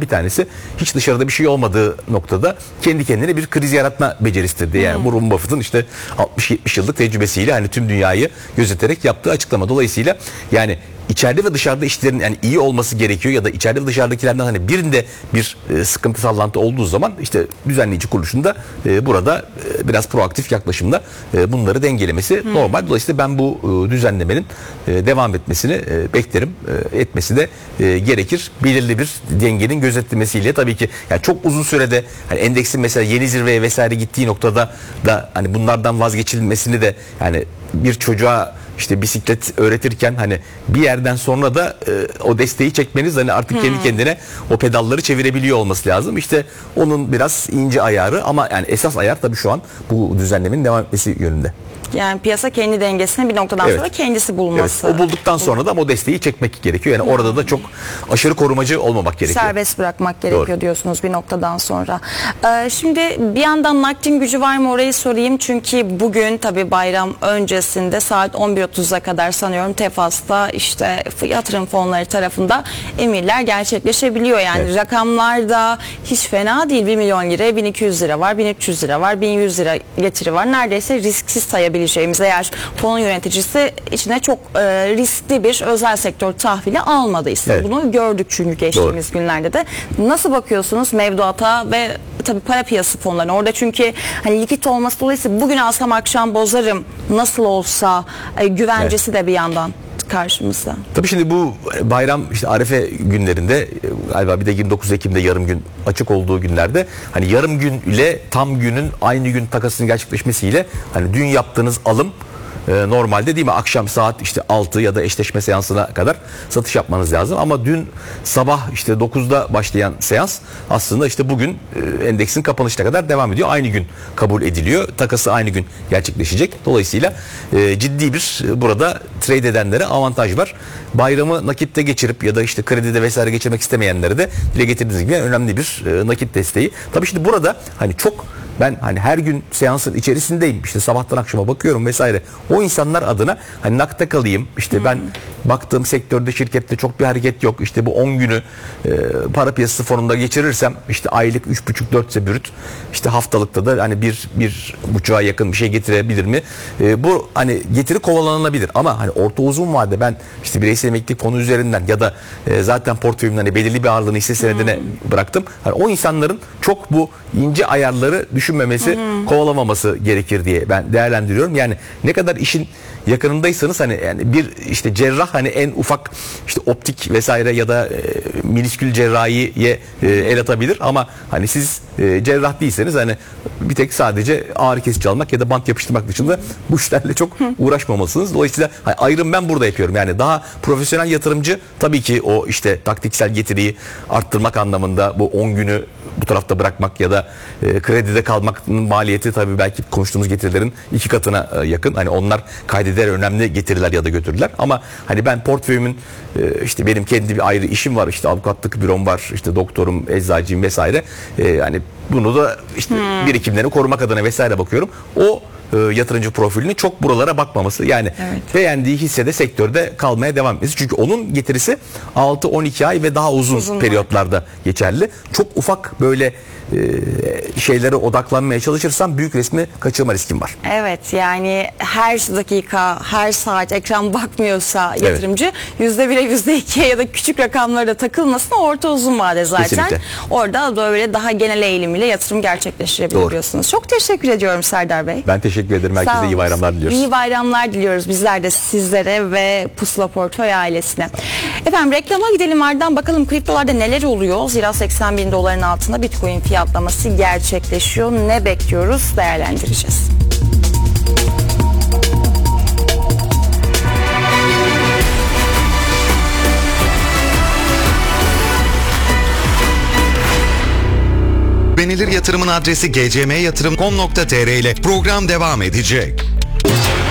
bir tanesi hiç dışarıda bir şey olmadığı noktada kendi kendine bir kriz yaratma becerisidir diye. Yani Warren Buffett'ın işte 60-70 yıllık tecrübesiyle hani tüm dünyayı gözeterek yaptığı açıklama. Dolayısıyla yani içeride ve dışarıda işlerin yani iyi olması gerekiyor ya da içeride ve dışarıdakilerden hani birinde bir sıkıntı sallantı olduğu zaman işte düzenleyici kuruluşunda burada biraz proaktif yaklaşımla bunları dengelemesi normal. Dolayısıyla ben bu düzenlemenin devam etmesini beklerim. Etmesi de gerekir. Belirli bir dengenin gözetilmesiyle tabii ki yani çok uzun sürede hani endeksin mesela yeni zirveye vesaire gittiği noktada da hani bunlardan vazgeçilmesini de yani bir çocuğa işte bisiklet öğretirken hani bir yerden sonra da o desteği çekmeniz hani artık kendi kendine o pedalları çevirebiliyor olması lazım. İşte onun biraz ince ayarı ama yani esas ayar tabii şu an bu düzenlemenin devam etmesi yönünde. Yani piyasa kendi dengesini bir noktadan sonra kendisi bulması. Evet, o bulduktan sonra da ama o desteği çekmek gerekiyor. Yani orada da çok aşırı korumacı olmamak gerekiyor. Serbest bırakmak gerekiyor diyorsunuz bir noktadan sonra. Şimdi bir yandan nakdin gücü var mı orayı sorayım. Çünkü bugün tabii bayram öncesinde saat 11.30'a kadar sanıyorum Tefas'ta işte yatırım fonları tarafında emirler gerçekleşebiliyor. Yani rakamlar da hiç fena değil. 1 milyon liraya 1200 lira var, 1300 lira var, 1100 lira getiri var. Neredeyse risksiz sayabiliyoruz. Eğer fonun yöneticisi içine çok riskli bir özel sektör tahvili almadıysa. Bunu gördük çünkü geçtiğimiz günlerde de. Nasıl bakıyorsunuz mevduata ve tabii para piyasası fonlarına? Orada çünkü hani likit olması dolayısıyla bugün alsam akşam bozarım nasıl olsa güvencesi de bir yandan karşımızda. Tabii şimdi bu bayram işte Arefe günlerinde galiba bir de 29 Ekim'de yarım gün açık olduğu günlerde hani yarım gün ile tam günün aynı gün takasının gerçekleşmesiyle hani dün yaptığınız alım normalde değil mi akşam saat işte 6 ya da eşleşme seansına kadar satış yapmanız lazım ama dün sabah işte 9'da başlayan seans aslında işte bugün endeksin kapanışına kadar devam ediyor. Aynı gün kabul ediliyor. Takası aynı gün gerçekleşecek. Dolayısıyla ciddi bir burada trade edenlere avantaj var. Bayramı nakitte geçirip ya da işte kredide vesaire geçirmek istemeyenlere de dile getirdiğiniz gibi önemli bir nakit desteği. Tabii şimdi burada hani çok ben hani her gün seansın içerisindeyim. İşte sabahtan akşama bakıyorum vesaire. O insanlar adına hani nakde kalayım. İşte ben baktığım sektörde şirkette çok bir hareket yok. İşte bu 10 günü para piyasası fonunda geçirirsem işte aylık 3,5-4 ise bürüt. İşte haftalıkta da hani 1,5'a yakın bir şey getirebilir mi? Bu hani getiri kovalanabilir ama hani orta uzun vade ben işte bireysel emeklilik fonu üzerinden ya da zaten portföyümden hani belirli bir ağırlığını hisse senedine bıraktım. Hani o insanların çok bu ince ayarları düşünmemesi, kovalamaması gerekir diye ben değerlendiriyorum. Yani ne kadar işin yakınındaysanız hani yani bir işte cerrah hani en ufak işte optik vesaire ya da miniskül cerrahiye el atabilir ama hani siz cerrah değilseniz hani bir tek sadece ağrı kesici almak ya da bant yapıştırmak dışında bu işlerle çok uğraşmamalısınız. Dolayısıyla hani ayrım ben burada yapıyorum. Yani daha profesyonel yatırımcı tabii ki o işte taktiksel getiriyi arttırmak anlamında bu 10 günü bu tarafta bırakmak ya da kredide kalmanın maliyeti tabii belki konuştuğumuz getirilerin 2 katına yakın. Hani onlar kaydeder önemli getiriler ya da götürürler. Ama hani ben portföyümün işte benim kendi bir ayrı işim var. İşte avukatlık bürom var. İşte doktorum, eczacıyım vesaire. Hani bunu da işte birikimlerini korumak adına vesaire bakıyorum. O yatırımcı profilinin çok buralara bakmaması. Yani beğendiği hissede sektörde kalmaya devam etmesi. Çünkü onun getirisi 6-12 ay ve daha uzun periyotlarda geçerli. Çok ufak böyle şeylere odaklanmaya çalışırsam büyük resmi kaçırma riskim var. Evet yani her dakika, her saat ekran bakmıyorsa yatırımcı %1'e %2'ye ya da küçük rakamlara da takılmasın orta uzun vade zaten. Kesinlikle. Orada böyle daha genel eğilimiyle yatırım gerçekleştirebiliyorsunuz. Çok teşekkür ediyorum Serdar Bey. Ben teşekkür ederim. Herkese iyi bayramlar diliyoruz. İyi bayramlar diliyoruz bizler de sizlere ve Pusula Portföy ailesine. Efendim reklama gidelim ardından bakalım kriptolarda neler oluyor? Zira 80.000 doların altında Bitcoin fiyatlaması gerçekleşiyor. Ne bekliyoruz? Değerlendireceğiz. Güvenilir yatırımın adresi gcmyatırım.com.tr ile program devam edecek.